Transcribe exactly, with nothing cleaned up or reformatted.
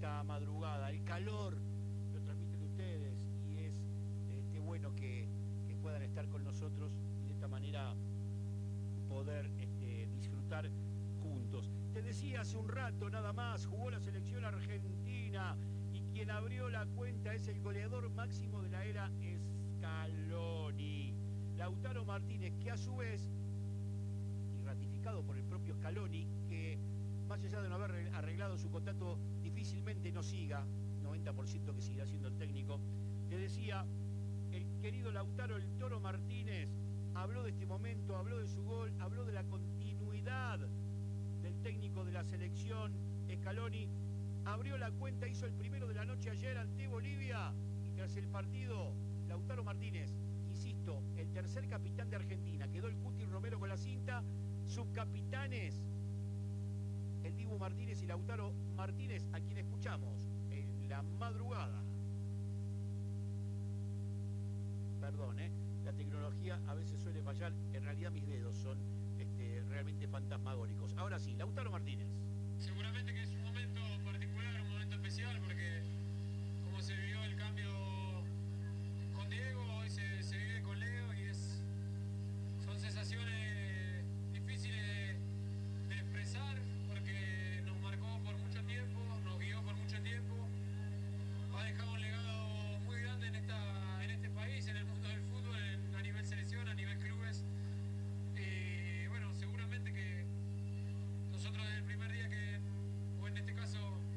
esta madrugada. El calor lo transmiten ustedes y es eh, qué bueno que, que puedan estar con nosotros y de esta manera poder este, disfrutar juntos. Te decía hace un rato nada más, jugó la selección argentina y quien abrió la cuenta es el goleador máximo de la era Scaloni, Lautaro Martínez, que a su vez, y ratificado por el propio Scaloni, que más allá de no haber arreglado su contrato, difícilmente no siga, noventa por ciento que seguirá siendo el técnico, te decía, el querido Lautaro el Toro Martínez habló de este momento, habló de su gol, habló de la continuidad del técnico de la selección, Scaloni, abrió la cuenta, hizo el primero de la noche ayer ante Bolivia, y tras el partido, Lautaro Martínez, insisto, el tercer capitán de Argentina, quedó el Cuti Romero con la cinta, subcapitanes, el Dibu Martínez y Lautaro Martínez, a quien escuchamos en la madrugada. Perdón, ¿eh? La tecnología a veces suele fallar, en realidad mis dedos son este, realmente fantasmagóricos. Ahora sí, Lautaro Martínez. Seguramente que es un momento particular, un momento especial, porque como se vivió el cambio con Diego, hoy se, se vive con Leo y es, son sensaciones difíciles de, de expresar, porque nos marcó por mucho tiempo, nos guió por mucho tiempo, ha dejado un legado muy grande en, esta, en este país, en el mundo del fútbol, en, a nivel selección, a nivel clubes. Y bueno, seguramente que nosotros desde el primer día que, o en este caso